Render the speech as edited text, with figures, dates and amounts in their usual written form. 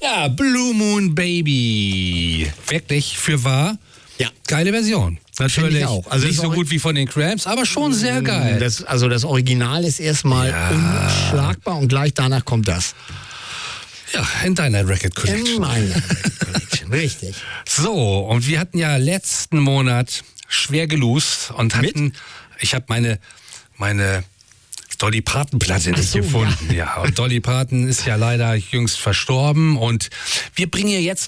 Ja, Blue Moon Baby. Wirklich, für wahr? Ja. Geile Version. Natürlich auch. Also nicht das so gut wie von den Cramps, aber schon sehr geil. Das Original ist erstmal unschlagbar und gleich danach kommt das. Ja, in deiner Record Collection. In meiner Record Collection, richtig. So, und wir hatten ja letzten Monat schwer gelost und hatten, ich habe meine Dolly Parton Platte nicht gefunden. Ja, und Dolly Parton ist ja leider jüngst verstorben und wir bringen ihr jetzt